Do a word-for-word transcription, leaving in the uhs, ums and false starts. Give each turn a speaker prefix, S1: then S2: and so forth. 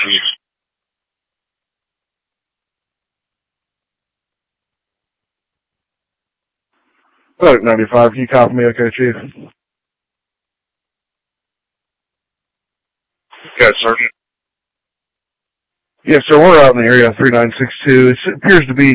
S1: Chief.
S2: Oak ninety-five, can you copy me, okay, Chief?
S1: Okay, Sergeant.
S2: Yes, sir, we're out in the area, three nine six two. It appears to be